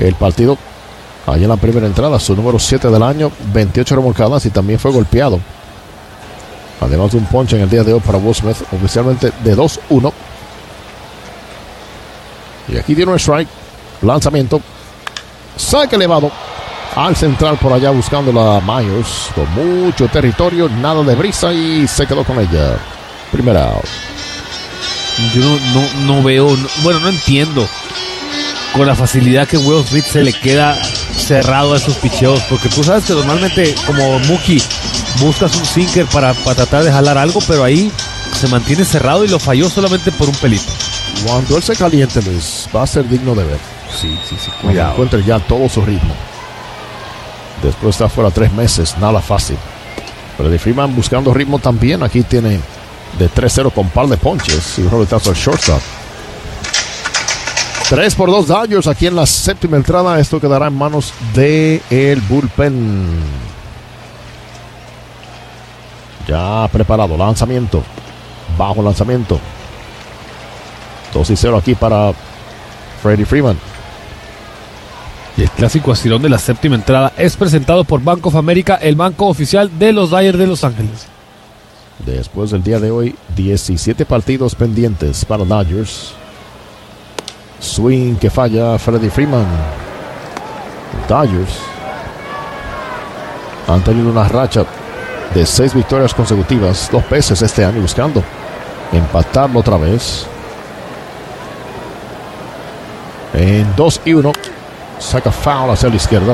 el partido. Allí en la primera entrada, su número 7 del año, 28 remolcadas y también fue golpeado. Además de un ponche en el día de hoy para Will Smith, oficialmente de 2-1. Y aquí tiene un strike, lanzamiento, saque elevado al central por allá buscando la Myers con mucho territorio, nada de brisa y se quedó con ella. Primera out. Yo no veo, bueno, no entiendo con la facilidad que Will Smith se le queda cerrado a esos picheos, porque tú sabes que normalmente como Mookie buscas un sinker para tratar de jalar algo, pero ahí se mantiene cerrado y lo falló solamente por un pelito. Cuando él se caliente, Luis, va a ser digno de ver. Sí, cuidado. Encuentre ya todo su ritmo. Después de estar fuera 3 meses, nada fácil. Freddie Freeman buscando ritmo también. Aquí tiene de 3-0 con par de ponches y un roletazo al shortstop. 3-2 Dodgers aquí en la séptima entrada. Esto quedará en manos del bullpen. Ya preparado, lanzamiento. Bajo lanzamiento. 2-0 aquí para Freddie Freeman. Y el clásico astilón de la séptima entrada es presentado por Bank of America, el banco oficial de los Dodgers de Los Ángeles. Después del día de hoy, 17 partidos pendientes para Dodgers. Swing que falla Freddie Freeman. Dodgers han tenido una racha de 6 victorias consecutivas, 2 veces este año, buscando empatarlo otra vez. En 2-1, saca foul hacia la izquierda.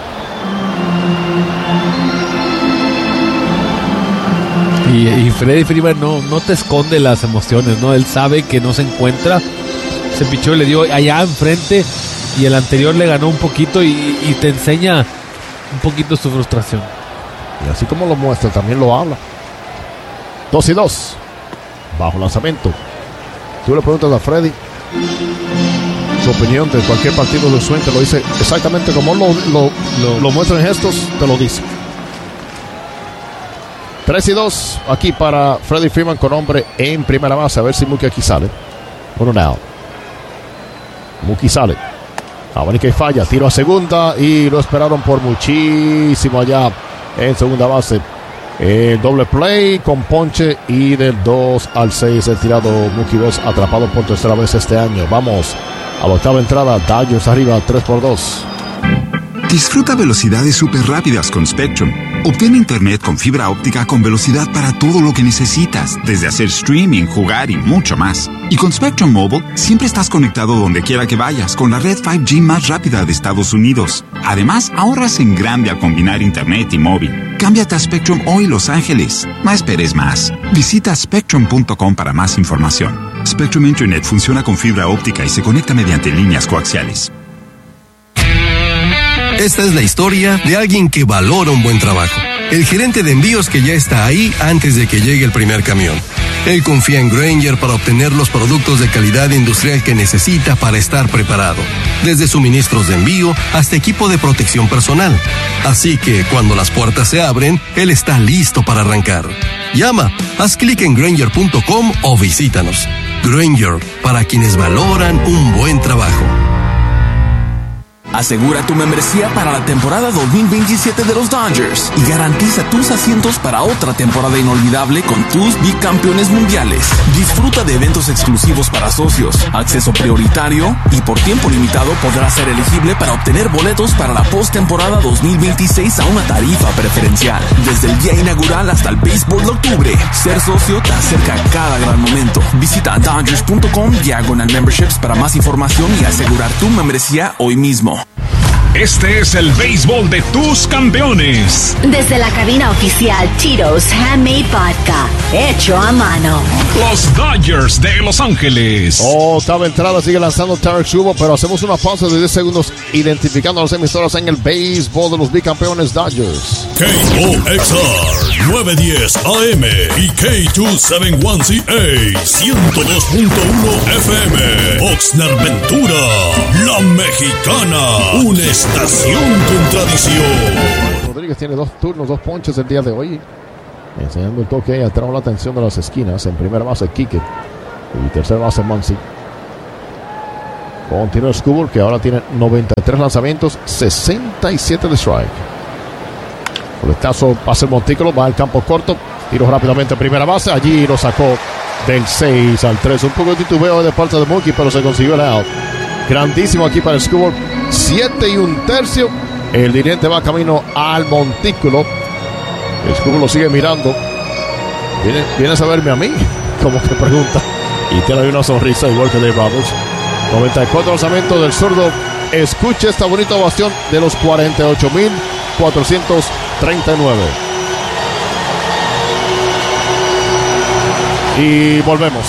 Y Freddie Freeman no te esconde las emociones, ¿no? Él sabe que no se encuentra. Ese picheo le dio allá enfrente y el anterior le ganó un poquito y te enseña un poquito su frustración. Y así como lo muestra, también lo habla. 2-2. Bajo lanzamiento. Tú le preguntas a Freddy su opinión de cualquier partido de swing, te lo dice exactamente como lo muestra en gestos, te lo dice. 3-2 aquí para Freddie Freeman con hombre en primera base. A ver si Mookie aquí sale. Uno out. Mookie sale. Abanica y falla. Tiro a segunda y lo esperaron por muchísimo allá en segunda base. El doble play con ponche y del 2-6 el tirado Mookie Betts, atrapado por tercera vez este año. Vamos a la octava entrada. Dodgers arriba 3-2. Disfruta velocidades súper rápidas con Spectrum. Obtén internet con fibra óptica con velocidad para todo lo que necesitas, desde hacer streaming, jugar y mucho más. Y con Spectrum Mobile, siempre estás conectado donde quiera que vayas con la red 5G más rápida de Estados Unidos. Además, ahorras en grande al combinar internet y móvil. Cámbiate a Spectrum hoy, Los Ángeles. No esperes más. Visita spectrum.com para más información. Spectrum Internet funciona con fibra óptica y se conecta mediante líneas coaxiales. Esta es la historia de alguien que valora un buen trabajo. El gerente de envíos que ya está ahí antes de que llegue el primer camión. Él confía en Grainger para obtener los productos de calidad industrial que necesita para estar preparado. Desde suministros de envío hasta equipo de protección personal. Así que cuando las puertas se abren, él está listo para arrancar. Llama, haz clic en Grainger.com o visítanos. Grainger, para quienes valoran un buen trabajo. Asegura tu membresía para la temporada 2027 de los Dodgers y garantiza tus asientos para otra temporada inolvidable con tus bicampeones mundiales. Disfruta de eventos exclusivos para socios, acceso prioritario y por tiempo limitado podrás ser elegible para obtener boletos para la postemporada 2026 a una tarifa preferencial. Desde el día inaugural hasta el béisbol de octubre, ser socio te acerca a cada gran momento. Visita Dodgers.com/memberships para más información y asegurar tu membresía hoy mismo. Este es el béisbol de tus campeones. Desde la cabina oficial Tito's Handmade Vodka, hecho a mano. Los Dodgers de Los Ángeles. Octava entrada, sigue lanzando Tarek Schubert, pero hacemos una pausa de 10 segundos identificando a las emisoras en el béisbol de los bicampeones Dodgers. KOXR 910 AM y K271CA 102.1 FM. Oxnard Ventura, La Mexicana, una estación con tradición. Rodríguez tiene 2 turnos, 2 ponches el día de hoy. Enseñando el toque, atrajo la atención de las esquinas. En primera base, Kike. Y tercera base, Muncy. Continúa Scooble, que ahora tiene 93 lanzamientos, 67 de strike. Coletazo, pase el montículo, va al campo corto. Tiro rápidamente a primera base. Allí lo sacó del 6 al 3. Un poco de titubeo de parte de Mookie, pero se consiguió el out. Grandísimo aquí para Scooble. 7 1/3. El dirigente va camino al montículo. Scooble lo sigue mirando. ¿Vienes a verme a mí? Como que pregunta. Y tiene ahí una sonrisa igual que Dave Roberts. 94 lanzamientos del zurdo. Escuche esta bonita ovación de los 48,439. Y volvemos.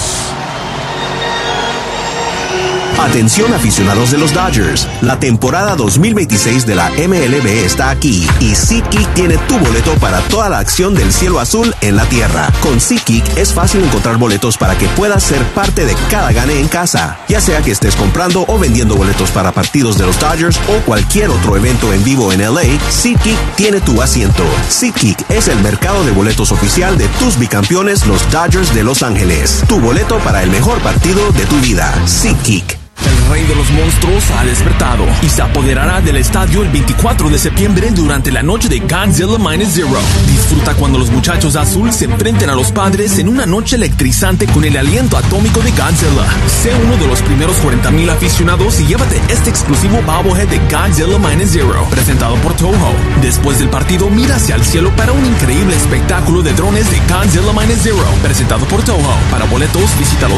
Atención aficionados de los Dodgers, la temporada 2026 de la MLB está aquí y SeatGeek tiene tu boleto para toda la acción del cielo azul en la tierra. Con SeatGeek es fácil encontrar boletos para que puedas ser parte de cada gane en casa, ya sea que estés comprando o vendiendo boletos para partidos de los Dodgers o cualquier otro evento en vivo en LA. SeatGeek tiene tu asiento. SeatGeek es el mercado de boletos oficial de tus bicampeones, los Dodgers de Los Ángeles. Tu boleto para el mejor partido de tu vida. SeatGeek. El rey de los monstruos ha despertado y se apoderará del estadio el 24 de septiembre durante la noche de Godzilla Minus Zero. Disfruta cuando los muchachos azul se enfrenten a los padres en una noche electrizante con el aliento atómico de Godzilla. Sé uno de los primeros 40,000 aficionados y llévate este exclusivo bobblehead de Godzilla Minus Zero, presentado por Toho. Después del partido, mira hacia el cielo para un increíble espectáculo de drones de Godzilla Minus Zero, presentado por Toho. Para boletos, visita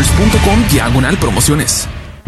losdodgers.com/promociones.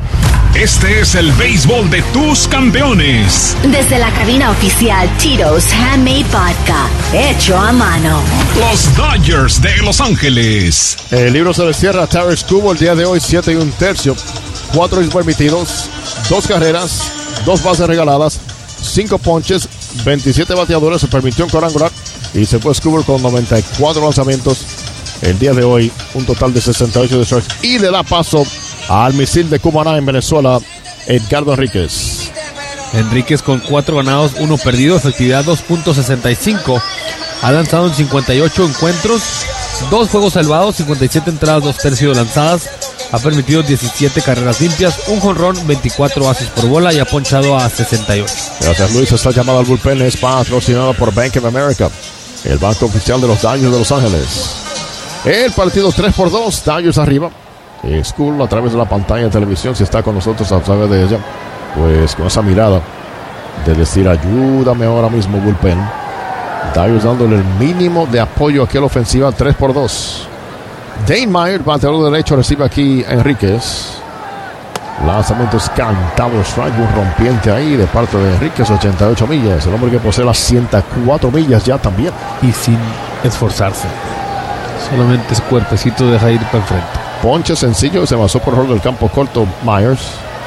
Este es el béisbol de tus campeones. Desde la cabina oficial Tito's Handmade Vodka, hecho a mano. Los Dodgers de Los Ángeles. El libro se le cierra a Tarik Skubal el día de hoy, 7 1/3. 4 hits permitidos, 2 carreras, 2 bases regaladas, 5 ponches, 27 bateadores, se permitió un cuadrangular y se fue Skubal con 94 lanzamientos. El día de hoy, un total de 68 de strikes y le da paso al misil de Cumaná en Venezuela, Edgardo Enríquez. Enríquez con 4 ganados, 1 perdido, efectividad 2.65. Ha lanzado en 58 encuentros, 2 juegos salvados, 57 entradas, 2 tercios lanzadas. Ha permitido 17 carreras limpias, un jonrón, 24 bases por bola y ha ponchado a 68. Gracias, Luis. Esta llamada al bullpen es patrocinada por Bank of America, el banco oficial de los Dodgers de Los Ángeles. El partido 3-2, Dodgers arriba. School a través de la pantalla de televisión, si está con nosotros a través de ella, pues con esa mirada de decir ayúdame ahora mismo bullpen. Dodgers dándole el mínimo de apoyo aquí a la ofensiva. 3-2. Dane Meyer, bateador derecho, recibe aquí a Enríquez. Lanzamientos cantado, strike, un rompiente ahí de parte de Enríquez, 88 millas. El hombre que posee las 104 millas ya también. Y sin esforzarse, solamente ese cuerpecito deja ir para enfrente. Ponche sencillo, se basó por el rol del campo corto Myers.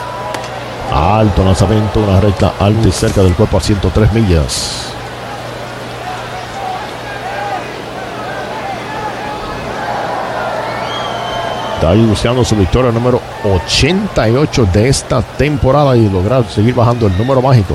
Alto lanzamiento, una recta alta y cerca del cuerpo a 103 millas. Está ahí buscando su victoria número 88 de esta temporada y lograr seguir bajando el número mágico.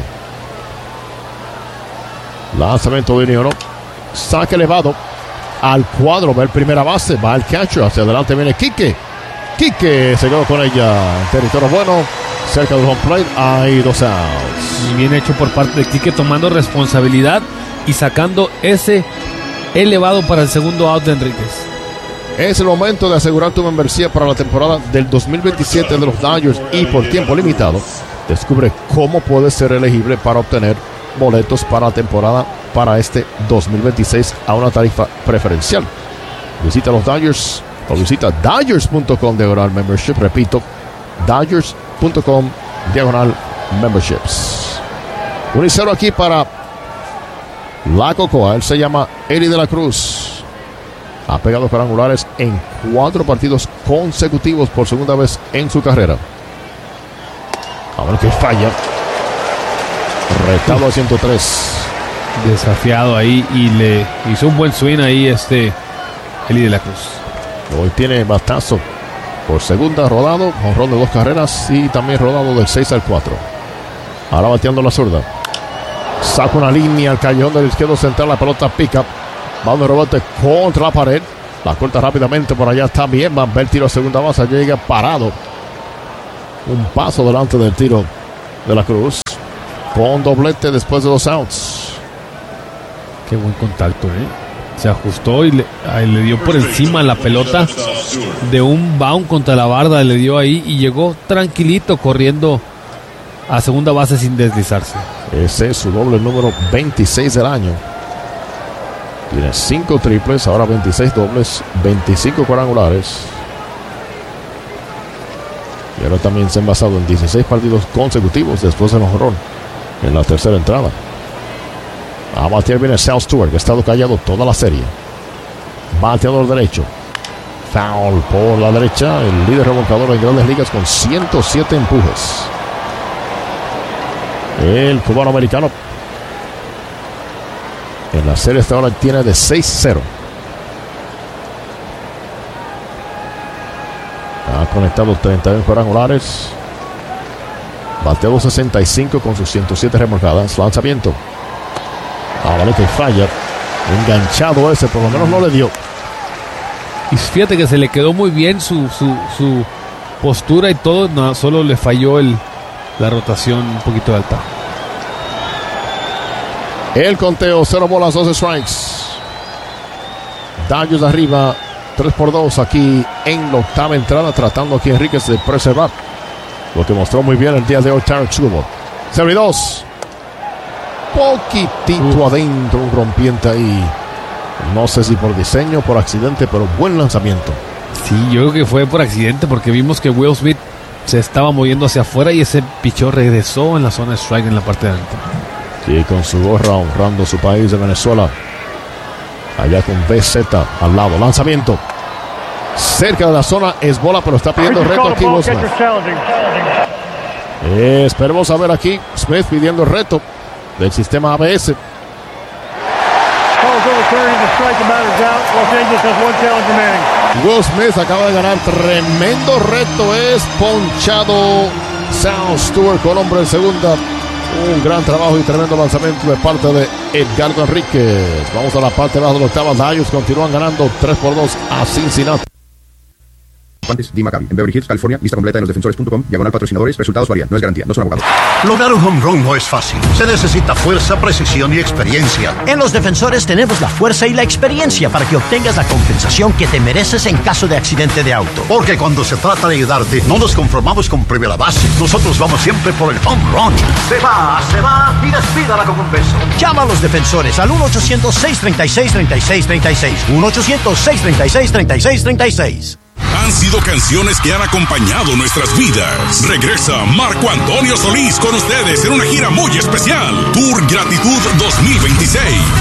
Lanzamiento de Nioro. Saque elevado. Al cuadro, va el primera base, va el catcher, hacia adelante viene Quique. Quique se quedó con ella en territorio bueno, cerca del home plate, hay 2 outs. Y bien hecho por parte de Quique, tomando responsabilidad y sacando ese elevado para el segundo out de Enríquez. Es el momento de asegurar tu membresía para la temporada del 2027 de los Dodgers y por tiempo limitado. Descubre cómo puedes ser elegible para obtener boletos para la temporada para este 2026 a una tarifa preferencial. Visita los Dodgers o visita Dodgers.com/membership. Repito, Dodgers.com/memberships. 1-0 aquí para la Cocoa. Él se llama Eddie de la Cruz. Ha pegado cuadrangulares en 4 partidos consecutivos por segunda vez en su carrera. A ver que falla. Retado a 103. Desafiado ahí y le hizo un buen swing ahí Eli de la Cruz. Hoy tiene batazo por segunda, rodado, jonrón de 2 carreras y también rodado del 6 al 4. Ahora bateando la zurda. Saca una línea al callejón del izquierdo central, la pelota pica. Va un rebote contra la pared. La corta rápidamente por allá también. Va a ver tiro a segunda base, llega parado. un paso delante del tiro de la Cruz. Con doblete después de 2 outs. Qué buen contacto, Se ajustó y le dio por encima la pelota de un bound contra la barda. Le dio ahí y llegó tranquilito corriendo a segunda base sin deslizarse. Ese es su doble número 26 del año. Tiene 5 triples, ahora 26 dobles, 25 cuadrangulares. Y ahora también se ha envasado en 16 partidos consecutivos después del jonrón en la tercera entrada. A batear viene Sal Stewart, que ha estado callado toda la serie. Bateador derecho. Foul por la derecha. El líder remolcador en Grandes Ligas con 107 empujes. El cubano americano en la serie esta hora tiene de 6-0. Ha conectado 31 cuadrangulares. Bateado 65 con sus 107 remolcadas. Lanzamiento. Ahora que falla. Enganchado ese, por lo menos no le dio. Y fíjate que se le quedó muy bien su postura y todo. No, solo le falló la rotación un poquito alta. El conteo, 0 bolas, 12 strikes. Dodgers arriba, 3-2 aquí en la octava entrada, tratando aquí Enríquez de preservar lo que mostró muy bien el día de hoy Tarek Skubal. Servidor. Poquitito adentro, un rompiente ahí. No sé si por diseño, por accidente, pero buen lanzamiento. Sí, yo creo que fue por accidente porque vimos que Will Smith se estaba moviendo hacia afuera y ese pichón regresó en la zona de strike en la parte de adentro. Sí, con su gorra honrando su país de Venezuela. Allá con BZ al lado. Lanzamiento. Cerca de la zona es bola, pero está pidiendo reto aquí Will Smith. Esperemos a ver aquí Smith pidiendo el reto del sistema ABS. Will Smith acaba de ganar tremendo reto. Es ponchado Sal Stewart con hombre en segunda. Un gran trabajo y tremendo lanzamiento de parte de Edgardo Enríquez. Vamos a la parte baja de la octava. Dodgers continúan ganando 3-2 a Cincinnati. Di Maccabi, en Beverly Hills, California. Lista completa en losdefensores.com. Patrocinadores. Resultados varían. No es garantía. No son abogados. Lograr un home run no es fácil. Se necesita fuerza, precisión y experiencia. En Los Defensores tenemos la fuerza y la experiencia para que obtengas la compensación que te mereces en caso de accidente de auto. Porque cuando se trata de ayudarte, no nos conformamos con primera base. Nosotros vamos siempre por el home run. Se va y despídala con un beso. Llama a Los Defensores al 1-800-636-3636. 1-800-636-3636. Han sido canciones que han acompañado nuestras vidas. Regresa Marco Antonio Solís con ustedes en una gira muy especial. Tour Gratitud 2026.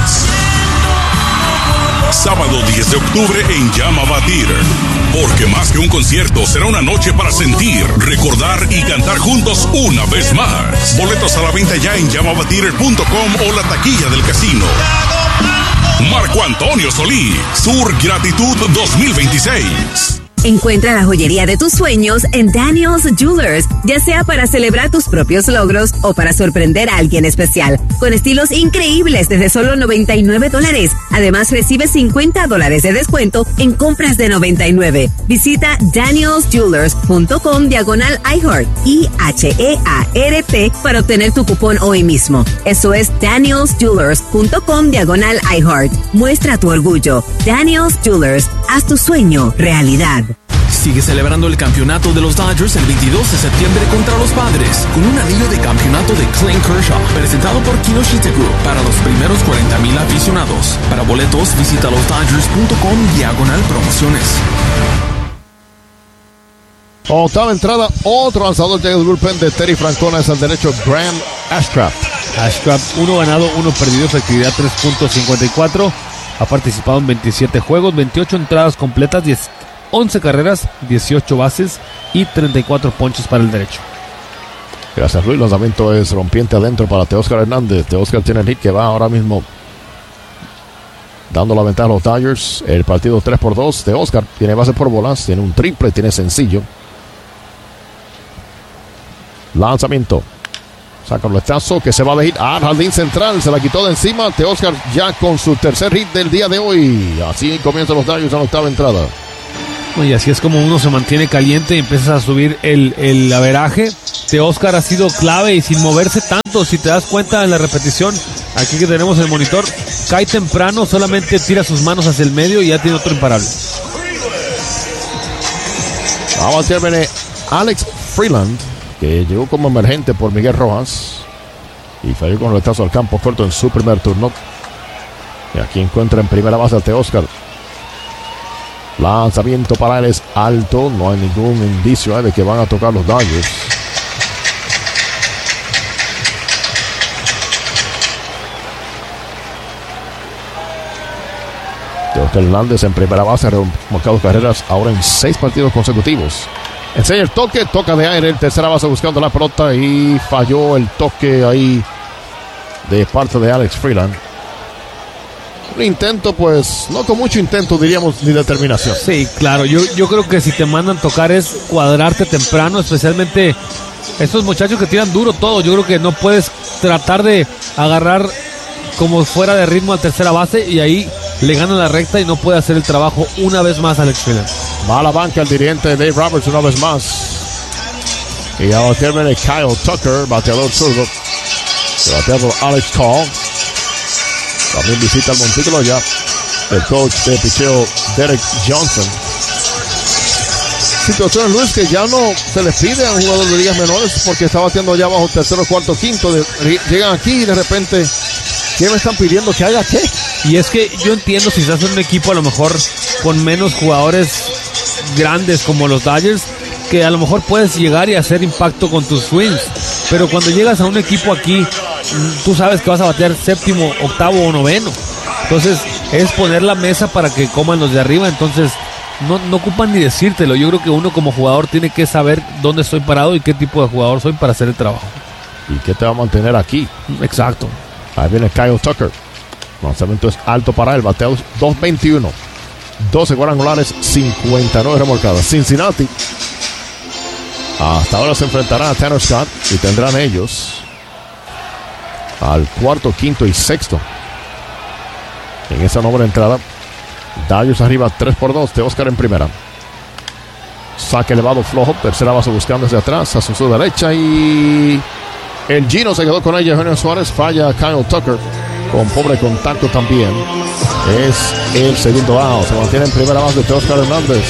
Sábado 10 de octubre en Llama Batir. Porque más que un concierto, será una noche para sentir, recordar y cantar juntos una vez más. Boletos a la venta ya en llamabatir.com o la taquilla del casino. Marco Antonio Solís, Tour Gratitud 2026. Encuentra la joyería de tus sueños en Daniel's Jewelers, ya sea para celebrar tus propios logros o para sorprender a alguien especial, con estilos increíbles desde solo $99. Además, recibe $50 de descuento en compras de $99. Visita danielsjewelers.com/iHeart, IHEART, para obtener tu cupón hoy mismo. Eso es danielsjewelers.com/iHeart. Muestra tu orgullo. Daniel's Jewelers, haz tu sueño realidad. Sigue celebrando el campeonato de los Dodgers el 22 de septiembre contra los Padres, con un anillo de campeonato de Clayton Kershaw, presentado por Kinoshita Group para los primeros 40,000 aficionados. Para boletos, visita losdodgers.com/promociones. Octava entrada, otro lanzador llega del bullpen de Terry Francona, es el derecho Graham Ashcraft. Ashcraft, 1 ganado, 1 perdido, efectividad 3.54. Ha participado en 27 juegos, 28 entradas completas, 11 carreras, 18 bases y 34 ponches para el derecho. Gracias, Luis. Lanzamiento es rompiente adentro para Teóscar Hernández. Teóscar tiene el hit que va ahora mismo dando la ventaja a los Dodgers. El partido 3-2. Teóscar tiene base por bolas, tiene un triple, tiene sencillo. Lanzamiento. Saca un lestazo que se va de hit al jardín central. Se la quitó de encima. Teóscar ya con su tercer hit del día de hoy. Así comienzan los Dodgers en la octava entrada. Y así es como uno se mantiene caliente y empiezas a subir el averaje. Teóscar ha sido clave y sin moverse tanto. Si te das cuenta en la repetición, aquí que tenemos el monitor, cae temprano, solamente tira sus manos hacia el medio y ya tiene otro imparable. Vamos a ver Alex Freeland, que llegó como emergente por Miguel Rojas y falló con el retazo al campo corto en su primer turno. Y aquí encuentra en primera base a Teóscar. Lanzamiento para él es alto. No hay ningún indicio de que van a tocar los Dodgers. Teóscar Hernández en primera base ha remolcado carreras ahora en 6 partidos consecutivos. Enseña el toque, toca de aire en tercera base buscando la pelota y falló el toque ahí de parte de Alex Freeland. Un intento, pues, no con mucho intento, diríamos, ni determinación. Sí, claro, yo creo que si te mandan tocar es cuadrarte temprano, especialmente estos muchachos que tiran duro todo. Yo creo que no puedes tratar de agarrar como fuera de ritmo a tercera base y ahí le gana la recta y no puede hacer el trabajo una vez más Alex Freeland. Va a la banca el dirigente Dave Roberts una vez más. Y a batear viene Kyle Tucker, bateador zurdo. Bateador Alex Call. También visita el montículo ya el coach de picheo Derek Johnson. Situación, Luis, que ya no se les pide a un jugador de ligas menores porque está bateando ya bajo tercero, cuarto, quinto. Llegan aquí y de repente, ¿qué me están pidiendo que haga qué? Y es que yo entiendo si estás en un equipo a lo mejor con menos jugadores grandes como los Dodgers, que a lo mejor puedes llegar y hacer impacto con tus swings. Pero cuando llegas a un equipo aquí, tú sabes que vas a batear séptimo, octavo o noveno. Entonces es poner la mesa para que coman los de arriba. Entonces no ocupan ni decírtelo. Yo creo que uno como jugador tiene que saber dónde estoy parado y qué tipo de jugador soy para hacer el trabajo. ¿Y qué te va a mantener aquí? Exacto. Ahí viene Kyle Tucker. El lanzamiento es alto para él. Bateados 2.21. 12 cuadrangulares, 59 remolcadas. Cincinnati hasta ahora se enfrentarán a Tanner Scott y tendrán ellos al cuarto, quinto y sexto. En esa novena entrada, Dodgers arriba 3-2. Teóscar en primera. Saque elevado flojo. Tercera base buscando hacia atrás a su derecha y el Gino se quedó con ella. Eugenio Suárez falla. Kyle Tucker con pobre contacto también. Es el segundo out. Se mantiene en primera base de Teóscar Hernández.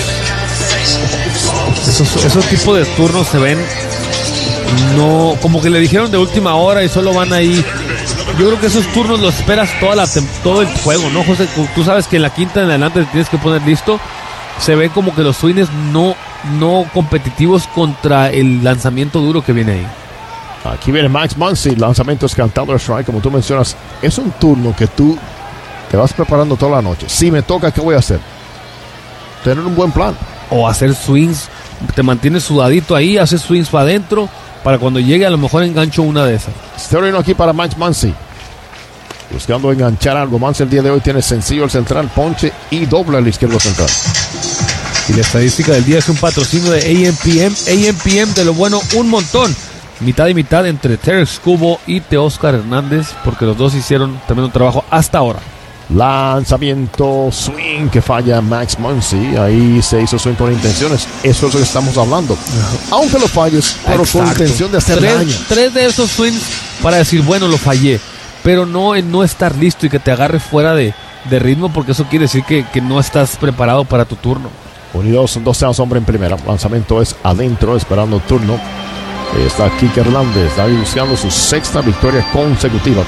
Esos tipos de turnos se ven no como que le dijeron de última hora y solo van ahí. Yo creo que esos turnos los esperas todo el juego, ¿no, José? Tú sabes que en la quinta en adelante te tienes que poner listo. Se ve como que los swings no competitivos contra el lanzamiento duro que viene ahí. Aquí viene Max Muncy, lanzamiento es cantado strike, como tú mencionas. Es un turno que tú te vas preparando toda la noche. Si me toca, ¿qué voy a hacer? Tener un buen plan. O hacer swings, te mantienes sudadito ahí, haces swings para adentro, para cuando llegue a lo mejor engancho una de esas. Estoy aquí para Max Muncy. Buscando enganchar algo. Muncy el día de hoy tiene sencillo el central, ponche y doble al izquierdo central. Y la estadística del día es un patrocinio de AMPM. AMPM de lo bueno, un montón. Mitad y mitad entre Terry Scubo y Teóscar Hernández, porque los dos hicieron también un trabajo hasta ahora. Lanzamiento, swing que falla Max Muncy. Ahí se hizo swing con intenciones. Eso es lo que estamos hablando. Aunque lo falles, pero con intención de hacer daño. 3 de esos swings para decir, bueno, lo fallé. Pero no en no estar listo y que te agarres fuera de ritmo, porque eso quiere decir que no estás preparado para tu turno. Unidos, 2 outs, hombre en primera. Lanzamiento es adentro, esperando turno. Está Kike Hernández, está buscando su 6ª victoria consecutiva.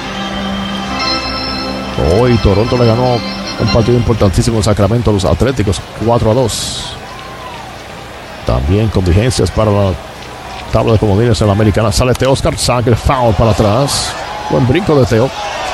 Hoy Toronto le ganó un partido importantísimo en Sacramento a los Atléticos, 4-2. También con vigencias para la tabla de comodines en la americana. Sale Teóscar, saque foul para atrás. Buen brinco de Teo.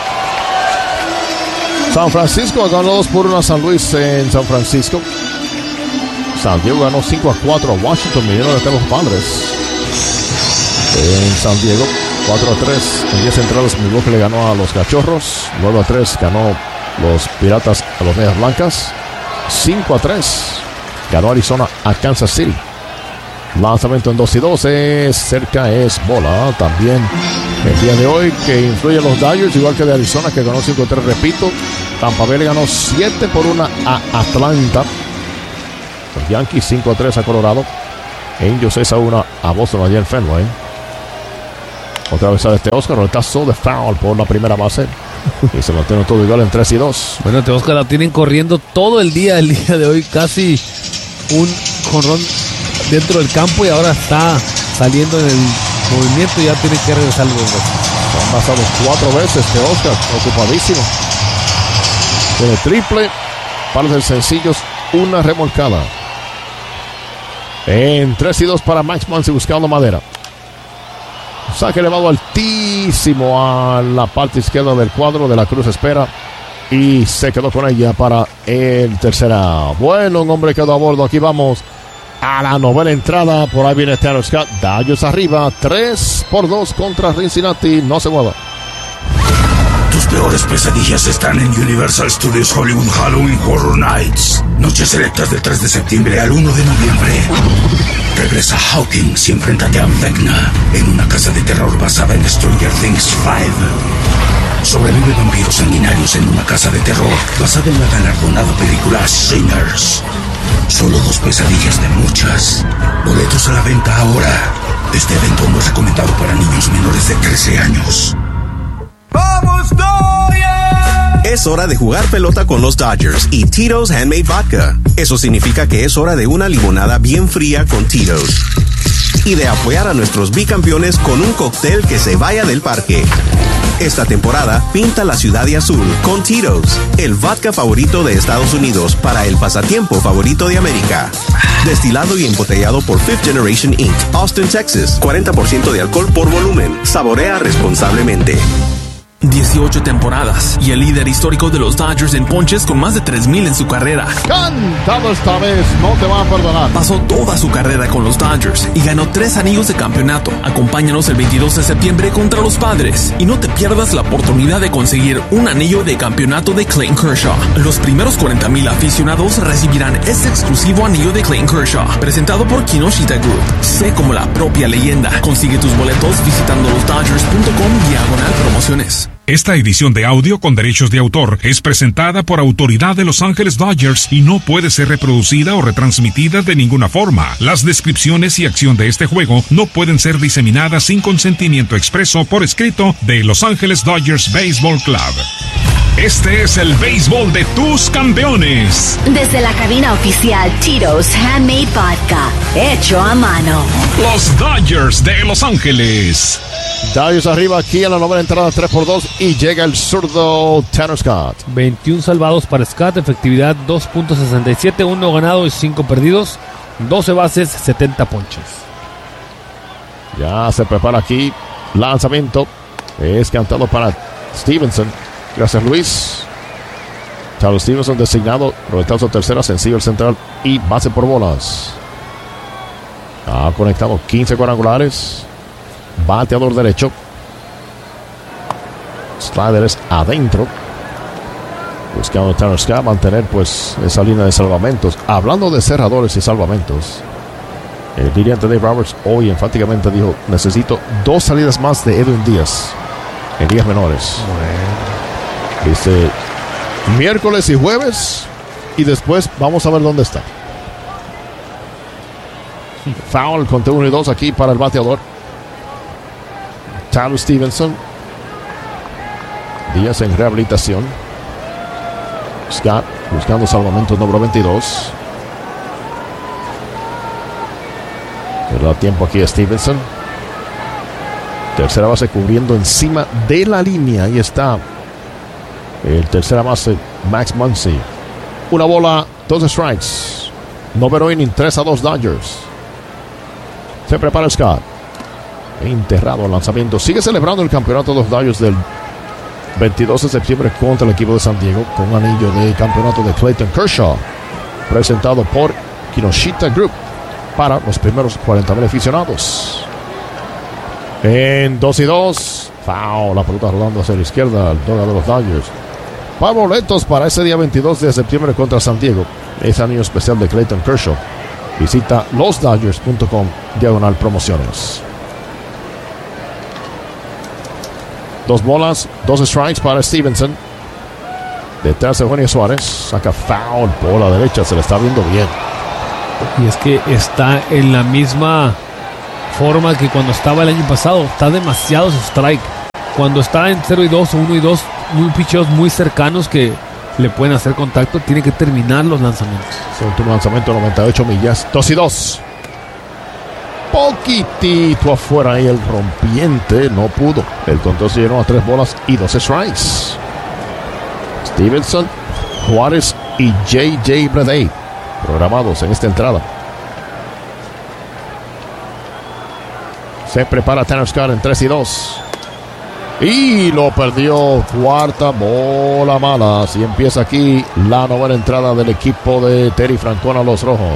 San Francisco ganó 2-1 a San Luis en San Francisco. San Diego ganó 5-4 a Washington, millón de los Padres. En San Diego 4-3 en 10 entradas. Milwaukee le ganó a los Cachorros. 9-3 ganó los Piratas a los Medias Blancas. 5-3 ganó Arizona a Kansas City. Lanzamiento en 2-2 cerca, es bola. También el día de hoy que influye a los Dodgers, igual que de Arizona, que ganó 5-3. Repito, Tampa Bay le ganó 7-1 a Atlanta. Los Yankees 5-3 a Colorado. Angels 6-1 a Boston allá en Fenway. Otra vez a Teoscar, retazo de foul por la primera base. Y se mantiene todo igual en 3-2. Bueno, Teoscar la tienen corriendo todo el día de hoy. Casi un jonrón dentro del campo y ahora está saliendo en el movimiento y ya tiene que regresar el golpe. Han pasado 4 veces Teoscar, ocupadísimo. Tiene triple, par de sencillos, una remolcada. En 3-2 para Max Muncy buscando madera. Saque elevado altísimo a la parte izquierda del cuadro. De la Cruz espera y se quedó con ella para el tercera. Bueno, un hombre quedó a bordo. Aquí vamos a la novena entrada. Por ahí viene Tanner Scott. Dodgers arriba 3-2 contra Cincinnati. No se mueva. Tus peores pesadillas están en Universal Studios Hollywood Halloween Horror Nights. Noches selectas del 3 de septiembre al 1 de noviembre. Regresa Hawkins y enfréntate a Vecna en una casa de terror basada en Stranger Things 5. Sobrevive vampiros sanguinarios en una casa de terror basada en la galardonada película Sinners. Solo 2 pesadillas de muchas. Boletos a la venta ahora. Este evento no es recomendado para niños menores de 13 años. ¡Vamos, Dodgers! Es hora de jugar pelota con los Dodgers y Tito's Handmade Vodka. Eso significa que es hora de una limonada bien fría con Tito's. Y de apoyar a nuestros bicampeones con un cóctel que se vaya del parque. Esta temporada, pinta la ciudad de azul con Tito's, el vodka favorito de Estados Unidos para el pasatiempo favorito de América. Destilado y embotellado por Fifth Generation Inc., Austin, Texas. 40% de alcohol por volumen. Saborea responsablemente. 18 temporadas y el líder histórico de los Dodgers en ponches con más de 3,000 en su carrera. Cantado esta vez, no te van a perdonar. Pasó toda su carrera con los Dodgers y ganó 3 anillos de campeonato. Acompáñanos el 22 de septiembre contra los Padres y no te pierdas la oportunidad de conseguir un anillo de campeonato de Clayton Kershaw. Los primeros 40,000 aficionados recibirán este exclusivo anillo de Clayton Kershaw, presentado por Kinoshita Group. Sé como la propia leyenda. Consigue tus boletos visitando losdodgers.com/promociones. Esta edición de audio con derechos de autor es presentada por Autoridad de Los Ángeles Dodgers y no puede ser reproducida o retransmitida de ninguna forma. Las descripciones y acción de este juego no pueden ser diseminadas sin consentimiento expreso por escrito de Los Ángeles Dodgers Baseball Club. Este es el béisbol de tus campeones. Desde la cabina oficial Tito's Handmade Vodka, hecho a mano. Los Dodgers de Los Ángeles. Dodgers arriba aquí en la novena entrada 3-2 y llega el zurdo Tanner Scott. 21 salvados para Scott, efectividad 2.67, 1 ganado y 5 perdidos, 12 bases, 70 ponches. Ya se prepara aquí, lanzamiento, es cantado para Stevenson. Gracias, Luis. Charles Stevenson designado, roletazo tercera, sencillo el central y base por bolas. Ha conectado 15 cuadrangulares. Bateador derecho. Slider es adentro. Buscando Tanner Scott mantener pues esa línea de salvamentos. Hablando de cerradores y salvamentos, el dirigente Dave Roberts hoy enfáticamente dijo: necesito 2 salidas más de Edwin Díaz en ligas menores. Dice miércoles y jueves y después vamos a ver dónde está. Foul con 1 y 2 aquí para el bateador Tyler Stevenson. Díaz en rehabilitación. Scott buscando salvamentos número 22. Le da tiempo aquí a Stevenson. Tercera base cubriendo encima de la línea. Ahí está el tercera base Max Muncy. 1 bola, 2 strikes. Noveno inning, 3-2 Dodgers. Se prepara Scott. Enterrado el lanzamiento. Sigue celebrando el campeonato de los Dodgers del 22 de septiembre contra el equipo de San Diego con un anillo de campeonato de Clayton Kershaw presentado por Kinoshita Group para los primeros 40,000 aficionados. En 2-2, foul, la pelota rodando hacia la izquierda, el dugout de los Dodgers. Para boletos para ese día 22 de septiembre contra San Diego, ese anillo especial de Clayton Kershaw. Visita losdodgers.com/promociones. 2 bolas, 2 strikes para Stevenson. Detrás de Eugenio Suárez. Saca foul por la derecha. Se le está viendo bien. Y es que está en la misma forma que cuando estaba el año pasado. Está demasiado su strike. Cuando está en 0-2 o 1-2, muy picheos muy cercanos que le pueden hacer contacto, tiene que terminar los lanzamientos. Su último lanzamiento, 98 millas, 2-2. Poquitito afuera ahí el rompiente, no pudo. El conteo se llenó a 3 bolas y 2 strikes. Stevenson, Juárez y J.J. Bleday programados en esta entrada. Se prepara Tanner Scott en 3-2. Y lo perdió. Cuarta bola mala. Así empieza aquí la novena entrada del equipo de Terry Francona, los Rojos.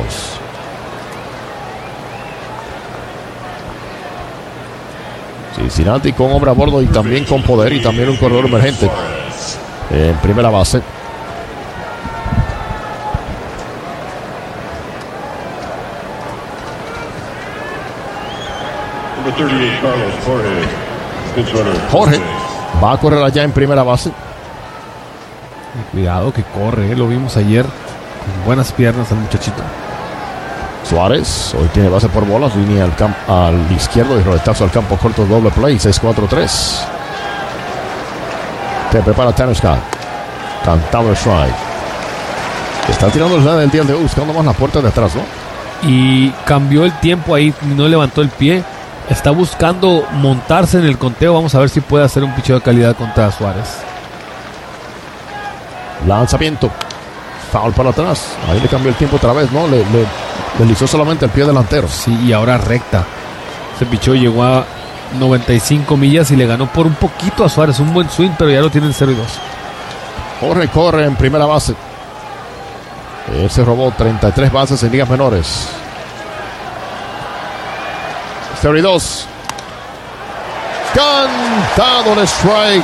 Cincinnati con hombre a bordo y también con poder y también un corredor emergente en primera base. Jorge va a correr allá en primera base. Y cuidado que corre, lo vimos ayer con buenas piernas al muchachito. Suárez hoy tiene base por bolas, línea al izquierdo y roletazo al campo corto, doble play, 6-4-3. Se prepara Tanner Scott. Cantado el strike. Está tirando el slide del día de hoy, buscando más la puerta de atrás, ¿no? Y cambió el tiempo ahí, no levantó el pie. Está buscando montarse en el conteo. Vamos a ver si puede hacer un picheo de calidad contra Suárez. Lanzamiento. Foul para atrás. Ahí le cambió el tiempo otra vez, ¿no? Le deslizó solamente el pie delantero. Sí, y ahora recta. Ese picheo llegó a 95 millas y le ganó por un poquito a Suárez. Un buen swing, pero ya lo tienen 0-2. Jorge corre en primera base. Él se robó 33 bases en ligas menores. 32. Cantado el strike.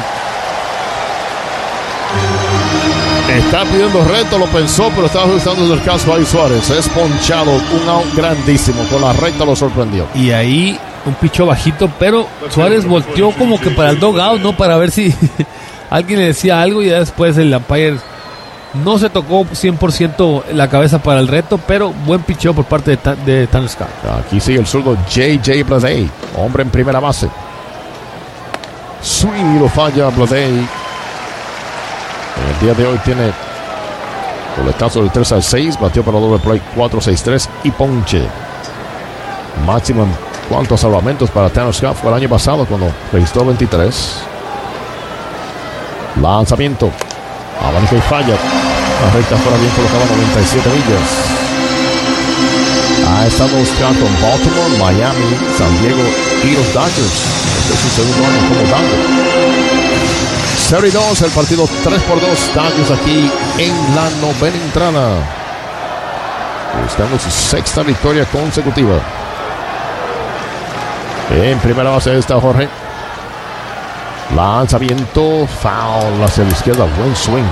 Está pidiendo reto, lo pensó, pero estaba ajustándose el casco ahí Suárez. Es ponchado, un out grandísimo. Con la recta lo sorprendió. Y ahí un picho bajito, pero Suárez volteó como que para el dugout, ¿no? Para ver si alguien le decía algo y ya después el umpire no se tocó 100% la cabeza para el reto, pero buen picheo por parte de Tanner Scott. Aquí sigue el zurdo J.J. Bleday, hombre en primera base. Swing y lo falla Bleday. En el día de hoy tiene coletazo del 3-6, batió para doble play 4-6-3 y ponche. Máximo en cuanto a salvamentos para Tanner Scott fue el año pasado cuando registró 23. Lanzamiento. Abanica y falla. La recta fuera bien colocada, 97 millas. Ha estado Scott con Baltimore, Miami, San Diego y los Dodgers. Este es su segundo año como Dodger. 0-2, el partido 3-2. Dodgers aquí en la novena entrada. Buscando su sexta victoria consecutiva. En primera base está Jorge. Lanzamiento, foul hacia la izquierda, buen swing.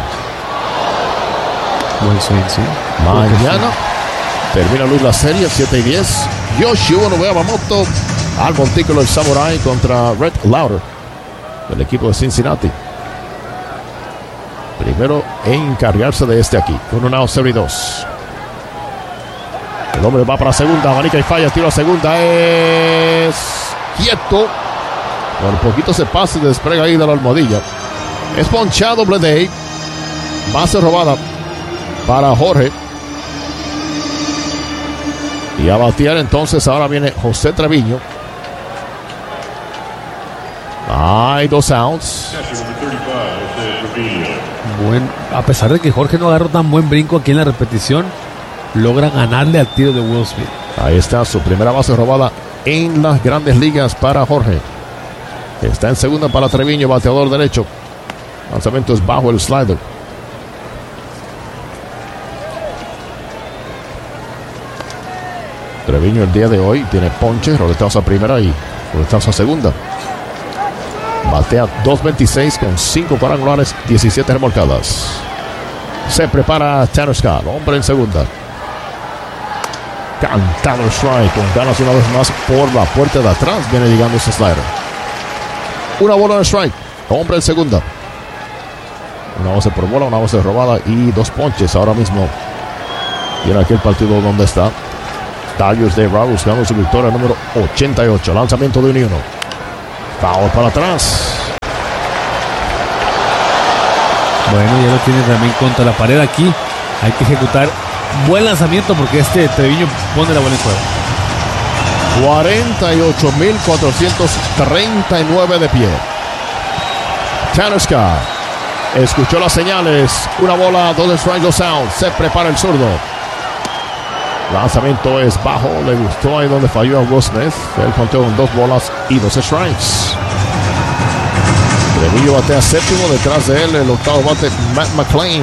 Buen swing, sí. Mañana termina Luis la serie, 7-10. Yoshua Yamamoto al montículo del Samurai contra Red Lauder del equipo de Cincinnati. Primero en encargarse de este aquí, con un out 0-2. El hombre va para segunda, abanica y falla, tiro a segunda, es quieto. Por poquito se pasa y desprega ahí de la almohadilla. Es ponchado Bleday. Base robada para Jorge. Y a batear entonces ahora viene José Treviño. Hay 2 outs. A pesar de que Jorge no agarró tan buen brinco aquí en la repetición, logra ganarle al tiro de Will Smith. Ahí está su primera base robada en las grandes ligas para Jorge. Está en segunda para Treviño, bateador derecho. Lanzamiento es bajo el slider. Treviño el día de hoy tiene ponche, roletazo a primera y roletazo a segunda. Batea 2.26 con 5 cuadrangulares, 17 remolcadas. Se prepara Tanner Scott, hombre en segunda. Cantado el strike, con ganas una vez más por la puerta de atrás. Viene llegando ese slider. Una bola de strike, hombre en segunda. Una base por bola, una base robada y 2 ponches ahora mismo. Y en aquel partido donde está Dodgers de Ra buscando su victoria número 88. Lanzamiento de 1-1. Foul para atrás. Bueno, ya lo tiene también contra la pared aquí. Hay que ejecutar buen lanzamiento porque Treviño pone la bola en juego. 48,439 de pie. Tanner Scott escuchó las señales. Una bola, 2 strikes, 2 outs. Se prepara el zurdo. Lanzamiento es bajo. Le gustó ahí donde falló a Will Smith. Él contó con 2 bolas y 2 strikes. Treviño batea séptimo. Detrás de él el octavo bate Matt McLean.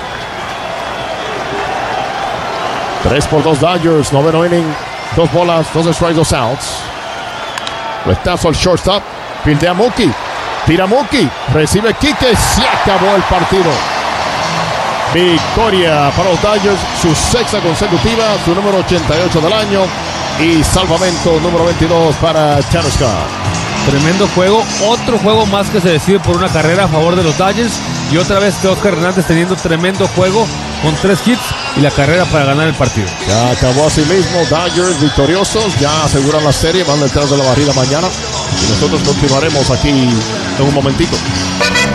3-2 Dodgers. Noveno inning. 2 bolas, 2 strikes, 2 outs. Retazo al shortstop. Fildea Mookie. Tira Mookie. Recibe Quique. Se acabó el partido. Victoria para los Dodgers. Su 6ª consecutiva. Su número 88 del año. Y salvamento número 22 para Tanner Scott. Tremendo juego. Otro juego más que se decide por una carrera a favor de los Dodgers. Y otra vez Teóscar Hernández teniendo tremendo juego con 3 hits y la carrera para ganar el partido. Ya acabó así mismo. Dodgers victoriosos. Ya aseguran la serie. Van detrás de la barrida mañana. Y nosotros continuaremos aquí en un momentito.